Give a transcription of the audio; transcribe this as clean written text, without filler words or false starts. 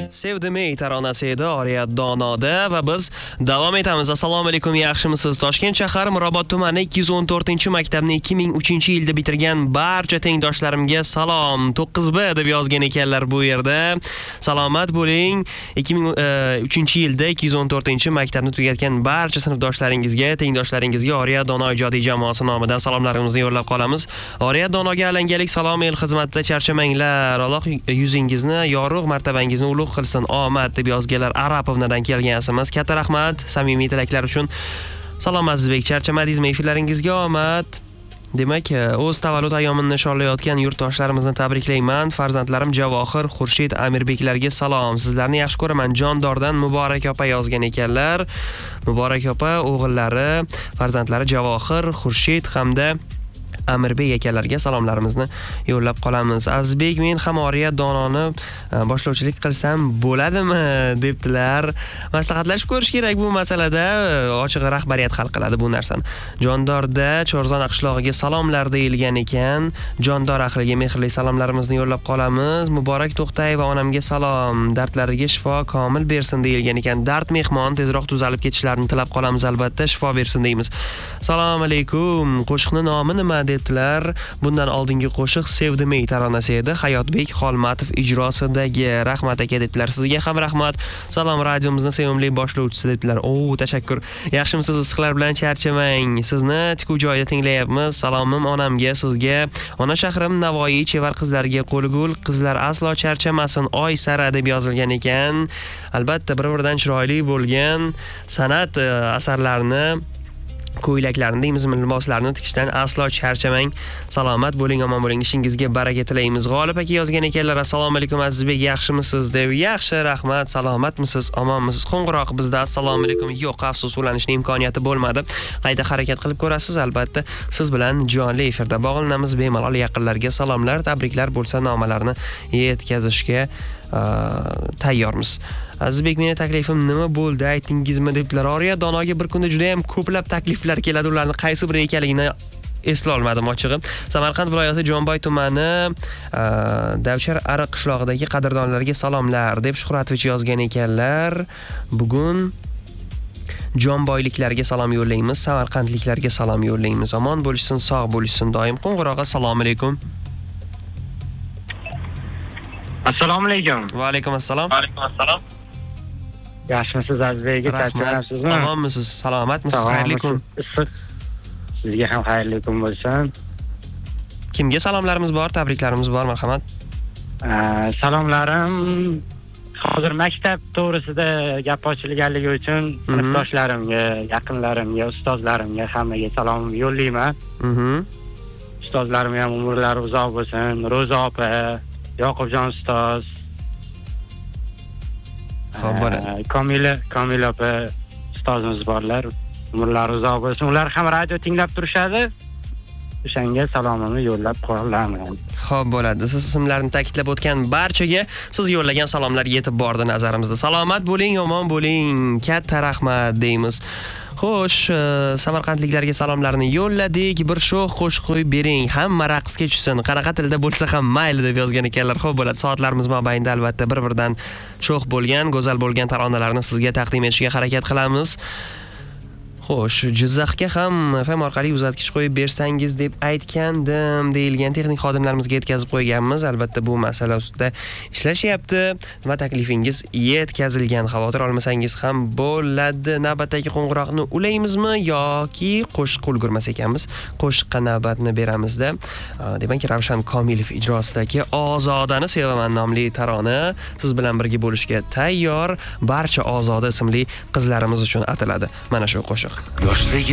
Sevdimi taronasi edi Oriyat Donoda va biz davom etamiz. Assalomu alaykum, yaxshimisiz? Toshkent shahar Mirobod tumani 214-maktabni 2003-yilda bitirgan barcha tengdoshlarimga salom. 9B deb yozgan ekanlar bu yerda. Salomat bo'ling. 2003-yilda 214-maktabni tugatgan barcha sinfdoshlaringizga, tengdoshlaringizga Oriyat Dono ijodiy jamoasi nomidan salomlarimizni yo'llab qolamiz. Oriyat Donoga alangalik salom el xizmatida charchamanglar. Alloh yuzingizni yorug', martabangizni ulug' qilsin. Omad deb yozganlar Arapovnadan kelgansimiz. Katta rahmat samimiy tilaklar uchun. Salom Azizbek, charchamadingizmi? Efirlaringizga omad. Demak, o'z tavallud ayyomini nishonlayotgan yurtdoshlarimizni tabriklayman. Farzandlarim Javohir, Xurshid, Amirbeklarga salom. Sizlarni yaxshi ko'raman. Jondordan Muborak opa yozgan ekanlar. Muborak opa o'g'illari, farzandlari Javohir, Xurshid hamda Amirbek akalarga salomlarimizni yo'llab qolamiz. Azizbek, men ham Oriyat Dononi boshlovchilik qilsam bo'ladimi debdilar. Maslahatlashib ko'rish kerak bu masalada. Ochig'i rahbariyat hal qiladi bu narsani. Jondorda Cho'rzon qishlog'iga salomlar deyilgan ekan. Jondor ahliga mehrli salomlarimizni yo'llab qolamiz. Muborak To'xtayeva onamga salom. Dardlariga shifo komil bersin deyilgan ekan. Dard mehmon tezroq tuzalib ketishlarini tilab qolamiz, albatta shifo bersin deymiz. Assalomu alaykum. Qo'shiqning nomi nima debdilar. Bundan oldingi qo'shiq Sevdimi taronasi edi. Hayotbek Xolmatov ijrosidagi. Rahmat aka debdilar. Sizga ham rahmat. Salom, radiomizni sevimli boshlovchisi debdilar. Tashakkur. Yaxshimisiz? Issiqlar bilan charchamang. Sizni tikuv joyida tinglayapmiz. Salomim onamga, sizga. Ona shahrim Navoiy chevar qizlarga qo'lgul qizlar aslo charchamasin. Oy sara deb yozilgan ekan. Albatta bir-biridan chiroyli bo'lgan san'at asarlarini, ko'ylaklarni deymizmi, liboslarni tikishdan aslo charchamang. Salomat bo'ling, omon bo'ling. Ishingizga baraka tilaymiz. G'olib aka yozgan ekanlar. Assalomu alaykum Azizbek, yaxshimisiz deb. Yaxshi, rahmat. Salomatmisiz? Omonmisiz? Qo'ng'iroq bizda assalomu alaykum. Yo'q, afsus, ulanishning imkoniyati bo'lmadi. Qayta harakat qilib ko'rasiz, albatta. Siz bilan jonli efirda bog'lanamiz. Bemalol yaqinlarga salomlar, tabriklar bo'lsa nomalarni yetkazishga tayyormiz. Azizbek, meni taklifim nima bo'ldi aytingizmi debdilar. Oriyat Donoga bir kunda juda ham ko'plab takliflar keladi. Ularni qaysi biri ekanligini esla olmadim ochig'i. Samarqand viloyati Jonboy tumani Davchar Ariq qishlog'idagi qadrdonlarga salomlar deb Shuhratovich yozgan ekanlar. Bugun Jonboyliklarga salom yo'llaymiz, Samarqandliklarga salom yo'llaymiz. Omon bo'lishsin, sog' bo'lishsin doim. Qo'ng'iroq. Assalomu alaykum. Assalomu alaykum. Va alaykum assalom. Va alaykum assalom. Yaxshimisiz Azizbek? Charchamasizmi? Omonmisiz? Salomatmisiz? Xayrli kun. Sizga ham xayrli kun bo'lsin. Kimga salomlarimiz bor, tabriklarimiz bor, marhamat. Salomlarim hozir maktab to'g'risida gap ochilganligi uchun sinfdoshlarimga, yaqinlarimga, ustozlarimga hammaga salom yo'llayman. Ustozlarim ham umrlari uzoq bo'lsin. Ro'za opa, Yoqubjon ustoz, Komil opa ustozimiz borlar. Umrlari uzoq bo'lsin. Ular ham radio tinglab turishadi. O'shanga salomimni yo'llab qolaman. Xo'p, bo'ladi. Siz ismlarini ta'kidlab o'tgan barchaga siz yo'llagan salomlar yetib bordi nazarimizda. Salomat bo'ling, omon bo'ling. Katta rahmat deymiz. Xo'sh, samarqandliklarga salomlarni yo'lladik. Bir sho'x qo'shiq qo'yib bering. Hamma raqsga tushsin. Qanaqa tilda bo'lsa ham mayli deb yozgan ekanlar. Xo'p, bo'ladi. Soatlarimiz mobaynida albatta bir-biridan sho'x bo'lgan, go'zal bo'lgan taronalarni sizga taqdim etishga harakat qilamiz. Xo'sh, Jizzaxga ham FM orqali uzatgich qo'yib bersangiz deb aytgandim deyilgan texnik xodimlarimizga yetkazib qo'yganmiz. Albatta bu masala ustida ishlashyapti va taklifingiz yetkazilgan. Xavotir olmasangiz ham bo'ladi. Navbatdagi qo'ng'iroqni ulaymizmi yoki qo'shiq ulgurmas ekanmiz? Qo'shiqqa navbatni beramizda. Demak, Ravshan Komilov ijrosidagi Ozodani sevaman nomli tarona siz bilan birga bo'lishga tayyor. Barcha Ozoda ismli qizlarimiz uchun ataladi mana shu qo'shiq.